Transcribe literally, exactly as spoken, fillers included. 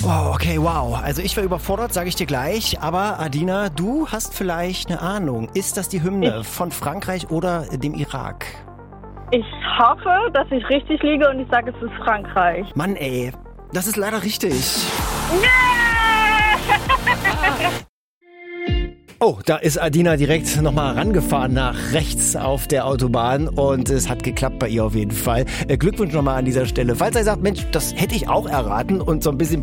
Oh, okay, wow. Also ich war überfordert, sage ich dir gleich. Aber Adina, du hast vielleicht eine Ahnung. Ist das die Hymne Ich- von Frankreich oder dem Irak? Ich hoffe, dass ich richtig liege und ich sage, es ist Frankreich. Mann, ey, das ist leider richtig. Oh, da ist Adina direkt nochmal rangefahren nach rechts auf der Autobahn und es hat geklappt bei ihr auf jeden Fall. Äh, Glückwunsch nochmal an dieser Stelle. Falls ihr sagt, Mensch, das hätte ich auch erraten und so ein bisschen